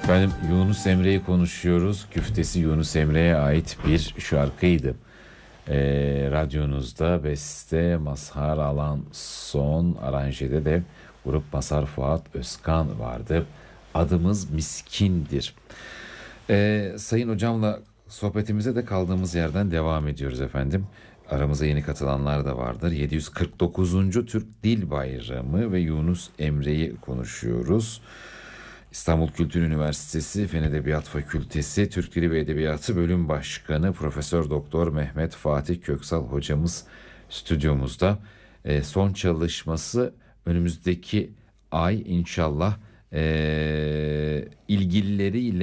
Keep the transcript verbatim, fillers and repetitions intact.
Efendim Yunus Emre'yi konuşuyoruz. Güftesi Yunus Emre'ye ait bir şarkıydı. Ee, radyonuzda beste Mazhar Alan Son, aranjede de grup Mazhar Fuat Özkan vardı. Adımız Miskindir. Ee, Sayın hocamla sohbetimize de kaldığımız yerden devam ediyoruz efendim. Aramıza yeni katılanlar da vardır. yedi yüz kırk dokuzuncu Türk Dil Bayramı ve Yunus Emre'yi konuşuyoruz. İstanbul Kültür Üniversitesi Fen Edebiyat Fakültesi Türk Dili ve Edebiyatı Bölüm Başkanı Profesör Doktor Mehmet Fatih Köksal hocamız stüdyomuzda. E, son çalışması önümüzdeki ay inşallah e, ilgilileriyle